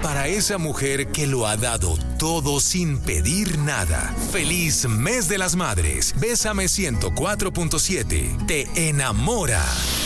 Para esa mujer que lo ha dado todo sin pedir nada. Feliz Mes de las Madres. Bésame 104.7. Te enamora.